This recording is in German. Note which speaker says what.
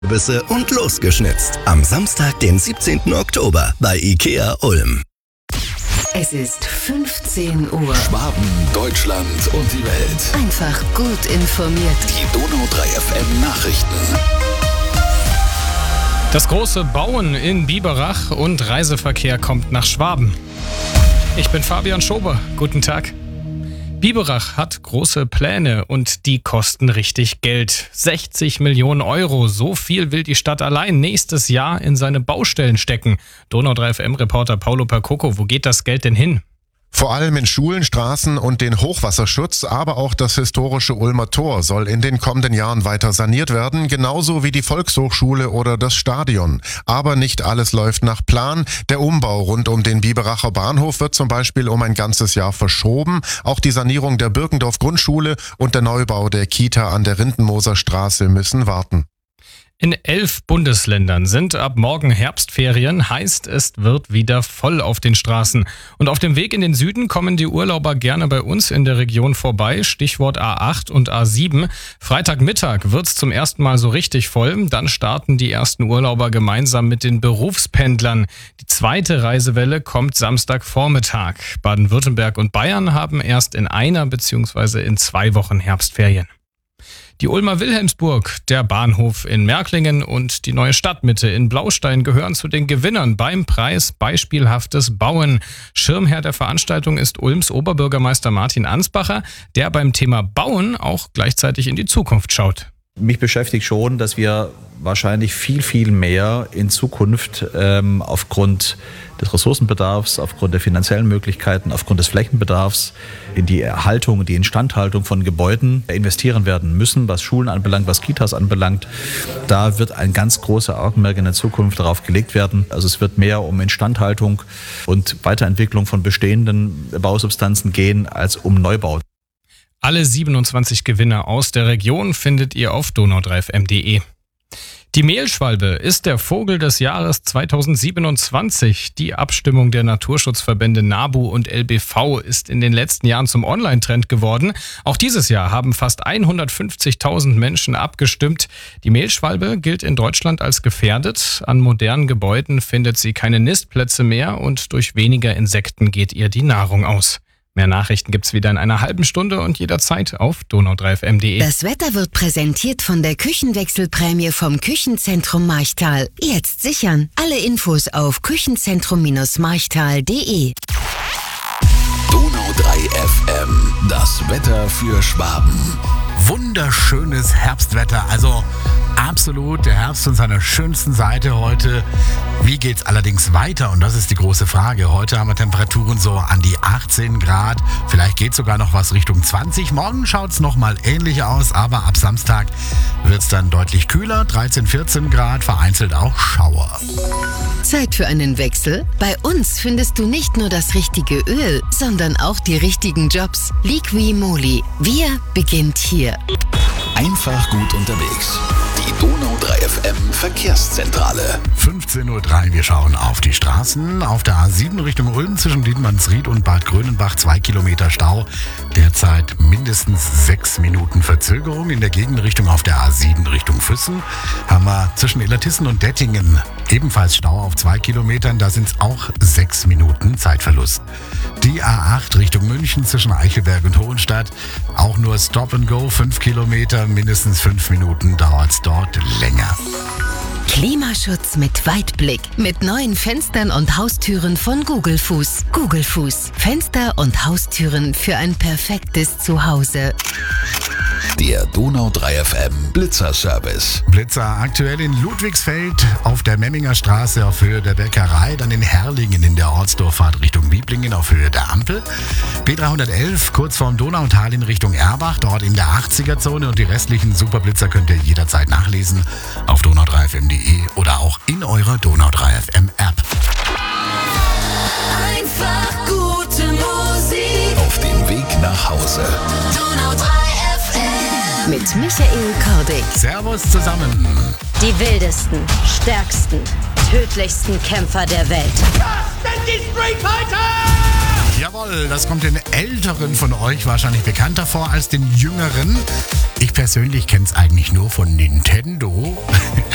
Speaker 1: Bisse und losgeschnitzt. Am Samstag, den 17. Oktober bei IKEA Ulm.
Speaker 2: Es ist 15 Uhr.
Speaker 3: Schwaben, Deutschland und die Welt.
Speaker 2: Einfach gut informiert.
Speaker 3: Die Donau 3 FM Nachrichten.
Speaker 4: Das große Bauen in Biberach und Reiseverkehr kommt nach Schwaben. Ich bin Fabian Schober. Guten Tag. Biberach hat große Pläne und die kosten richtig Geld. 60 Millionen Euro, so viel will die Stadt allein nächstes Jahr in seine Baustellen stecken. Donau 3 FM-Reporter Paulo Percoco, wo geht das Geld denn hin?
Speaker 5: Vor allem in Schulen, Straßen und den Hochwasserschutz, aber auch das historische Ulmer Tor soll in den kommenden Jahren weiter saniert werden, genauso wie die Volkshochschule oder das Stadion. Aber nicht alles läuft nach Plan. Der Umbau rund um den Biberacher Bahnhof wird zum Beispiel um ein ganzes Jahr verschoben. Auch die Sanierung der Birkendorf Grundschule und der Neubau der Kita an der Rindenmoser Straße müssen warten.
Speaker 4: In 11 Bundesländern sind ab morgen Herbstferien, heißt es wird wieder voll auf den Straßen. Und auf dem Weg in den Süden kommen die Urlauber gerne bei uns in der Region vorbei, Stichwort A8 und A7. Freitagmittag wird's zum ersten Mal so richtig voll, dann starten die ersten Urlauber gemeinsam mit den Berufspendlern. Die zweite Reisewelle kommt Samstagvormittag. Baden-Württemberg und Bayern haben erst in einer bzw. in 2 Wochen Herbstferien. Die Ulmer Wilhelmsburg, der Bahnhof in Märklingen und die neue Stadtmitte in Blaustein gehören zu den Gewinnern beim Preis Beispielhaftes Bauen. Schirmherr der Veranstaltung ist Ulms Oberbürgermeister Martin Ansbacher, der beim Thema Bauen auch gleichzeitig in die Zukunft schaut.
Speaker 6: Mich beschäftigt schon, dass wir wahrscheinlich viel mehr in Zukunft aufgrund des Ressourcenbedarfs, aufgrund der finanziellen Möglichkeiten, aufgrund des Flächenbedarfs in die Erhaltung, die Instandhaltung von Gebäuden investieren werden müssen, was Schulen anbelangt, was Kitas anbelangt. Da wird ein ganz großer Augenmerk in der Zukunft darauf gelegt werden. Also es wird mehr um Instandhaltung und Weiterentwicklung von bestehenden Bausubstanzen gehen, als um Neubau.
Speaker 4: Alle 27 Gewinner aus der Region findet ihr auf donau3fm.de. Die Mehlschwalbe ist der Vogel des Jahres 2027. Die Abstimmung der Naturschutzverbände NABU und LBV ist in den letzten Jahren zum Online-Trend geworden. Auch dieses Jahr haben fast 150.000 Menschen abgestimmt. Die Mehlschwalbe gilt in Deutschland als gefährdet. An modernen Gebäuden findet sie keine Nistplätze mehr und durch weniger Insekten geht ihr die Nahrung aus. Mehr Nachrichten gibt's wieder in einer halben Stunde und jederzeit auf donau3fm.de.
Speaker 2: Das Wetter wird präsentiert von der Küchenwechselprämie vom Küchenzentrum Marchtal. Jetzt sichern. Alle Infos auf küchenzentrum-marchtal.de.
Speaker 3: Donau 3 FM, das Wetter für Schwaben.
Speaker 7: Wunderschönes Herbstwetter, also absolut der Herbst von seiner schönsten Seite heute. Wie geht's allerdings weiter? Und das ist die große Frage. Heute haben wir Temperaturen so an die 18 Grad. Vielleicht geht sogar noch was Richtung 20. Morgen schaut's nochmal ähnlich aus, aber ab Samstag wird's dann deutlich kühler. 13, 14 Grad, vereinzelt auch Schauer.
Speaker 2: Zeit für einen Wechsel? Bei uns findest du nicht nur das richtige Öl, sondern auch die richtigen Jobs. Liqui Moly. Wir beginnt hier.
Speaker 3: Einfach gut unterwegs. Die Donau 3 FM Verkehrszentrale.
Speaker 7: 15.03 Uhr, wir schauen auf die Straßen. Auf der A7 Richtung Ulm zwischen Dietmannsried und Bad Grönenbach 2 Kilometer Stau. Derzeit mindestens 6 Minuten Verzögerung. In der Gegenrichtung auf der A7 Richtung Füssen haben wir zwischen Illertissen und Dettingen ebenfalls Stau auf 2 Kilometern. Da sind es auch 6 Minuten Zeitverlust. Die A8 Richtung München zwischen Eichelberg und Hohenstadt. Auch nur Stop and Go, 5 Kilometer, mindestens 5 Minuten dauert es dort länger.
Speaker 2: Klimaschutz mit Weitblick. Mit neuen Fenstern und Haustüren von Google Fuß. Google Fuß. Fenster und Haustüren für ein perfektes Zuhause.
Speaker 3: Der Donau 3 FM Blitzer-Service.
Speaker 7: Blitzer aktuell in Ludwigsfeld auf der Memminger Straße auf Höhe der Bäckerei, dann in Herrlingen in der Ortsdurchfahrt Richtung Wieblingen auf Höhe der Ampel. B311 kurz vorm Donautal in Richtung Erbach, dort in der 80er-Zone und die restlichen Superblitzer könnt ihr jederzeit nachlesen auf donau3fm.de oder auch in eurer Donau 3 FM App.
Speaker 2: Einfach gute Musik.
Speaker 3: Auf dem Weg nach Hause.
Speaker 2: Donau 3 FM. Mit Michael Kordig.
Speaker 7: Servus zusammen.
Speaker 8: Die wildesten, stärksten, tödlichsten Kämpfer der Welt.
Speaker 9: Das sind die Street Fighter!
Speaker 7: Jawohl, das kommt den Älteren von euch wahrscheinlich bekannter vor als den Jüngeren. Ich persönlich kenne es eigentlich nur von Nintendo.